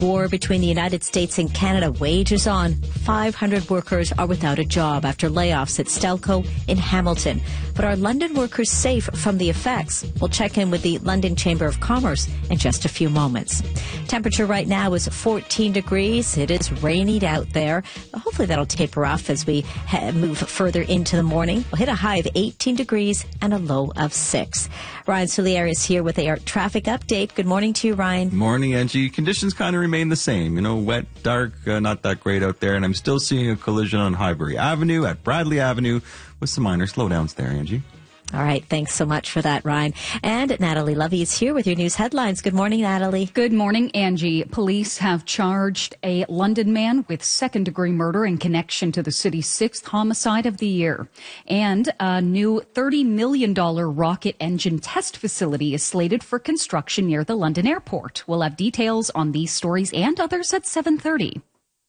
War between the United States and Canada wages on. 500 workers are without a job after layoffs at Stelco in Hamilton. But are London workers safe from the effects? We'll check in with the London Chamber of Commerce in just a few moments. Temperature right now is 14 degrees. It is rainy out there. Hopefully that'll taper off as we move further into the morning. We'll hit a high of 18 degrees and a low of 6. Ryan Soulier is here with a traffic update. Good morning to you, Ryan. Morning, Angie. Conditions kind of remain the same. Wet, dark, not that great out there. And I'm still seeing a collision on Highbury Avenue at Bradley Avenue with some minor slowdowns there, Angie. All right. Thanks so much for that, Ryan. And Natalie Lovey is here with your news headlines. Good morning, Natalie. Good morning, Angie. Police have charged a London man with second-degree murder in connection to the city's 6th homicide of the year. And a new $30 million rocket engine test facility is slated for construction near the London airport. We'll have details on these stories and others at 7:30.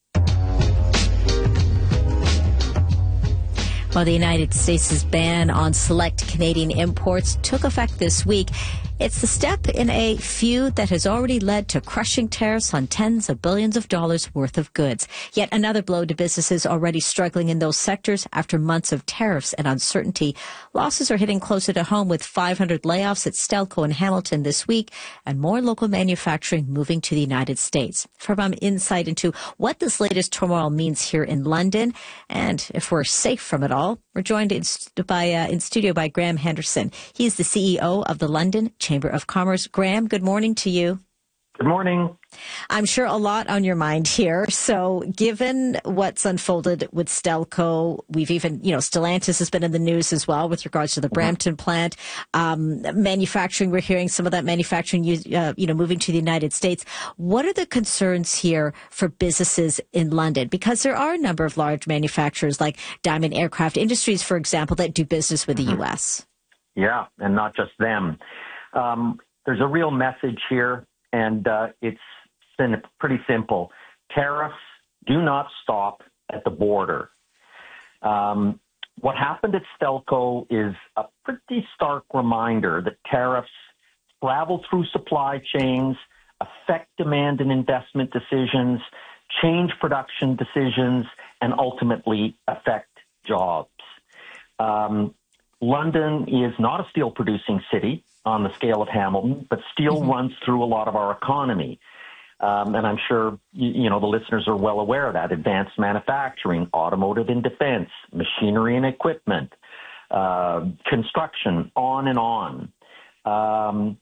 Well, the United States' ban on select Canadian imports took effect this week. It's the step in a feud that has already led to crushing tariffs on tens of billions of dollars worth of goods. Yet another blow to businesses already struggling in those sectors after months of tariffs and uncertainty. Losses are hitting closer to home with 500 layoffs at Stelco and Hamilton this week and more local manufacturing moving to the United States. For some insight into what this latest turmoil means here in London and if we're safe from it all, we're joined in studio by Graham Henderson. He's the CEO of the London Chamber of Commerce. Graham, good morning to you. Good morning. I'm sure a lot on your mind here. So given what's unfolded with Stelco, we've even, Stellantis has been in the news as well with regards to the Brampton plant. Manufacturing, we're hearing some of that manufacturing, moving to the United States. What are the concerns here for businesses in London? Because there are a number of large manufacturers like Diamond Aircraft Industries, for example, that do business with the U.S. Yeah, and not just them. There's a real message here. And it's pretty simple. Tariffs do not stop at the border. What happened at Stelco is a pretty stark reminder that tariffs travel through supply chains, affect demand and investment decisions, change production decisions, and ultimately affect jobs. London is not a steel-producing city on the scale of Hamilton, but steel runs through a lot of our economy. And I'm sure, the listeners are well aware of that. Advanced manufacturing, automotive and defense, machinery and equipment, construction, on and on.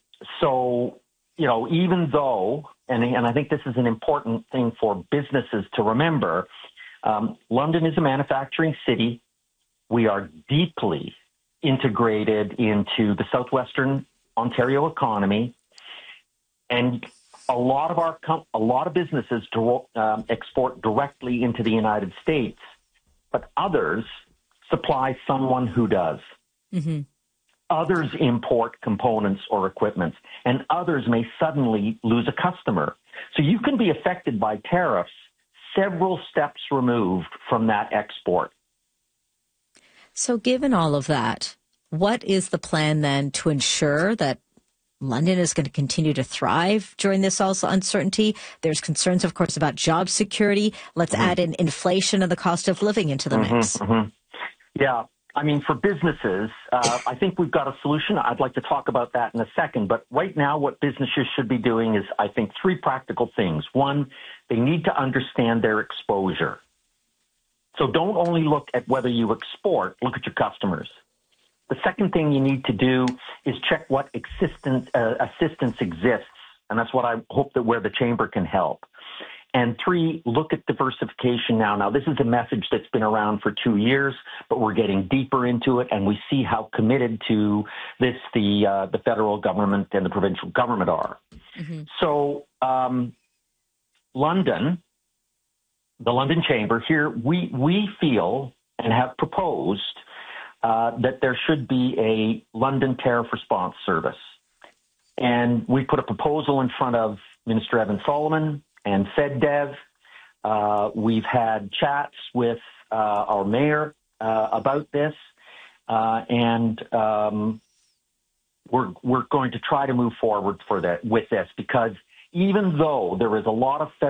Even though, and I think this is an important thing for businesses to remember, London is a manufacturing city. We are deeply integrated into the southwestern Ontario economy, and a lot of businesses export directly into the United States, but others supply someone who does. Mm-hmm. Others import components or equipment, and others may suddenly lose a customer. So you can be affected by tariffs several steps removed from that export. So given all of that, what is the plan then to ensure that London is going to continue to thrive during this also uncertainty? There's concerns, of course, about job security. Let's add in inflation and the cost of living into the mix. Yeah. I mean, for businesses, I think we've got a solution. I'd like to talk about that in a second. But right now, what businesses should be doing is, I think, 3 practical things. One, they need to understand their exposure. So don't only look at whether you export, look at your customers. The second thing you need to do is check what assistance exists, and that's what I hope that where the Chamber can help. And 3, look at diversification now. Now, this is a message that's been around for 2 years, but we're getting deeper into it, and we see how committed to this the federal government and the provincial government are. Mm-hmm. So London, the London Chamber here, we feel and have proposed that there should be a London Tariff Response Service. And we put a proposal in front of Minister Evan Solomon and FedDev. We've had chats with our mayor about this, and we're going to try to move forward with this because even though there is a lot of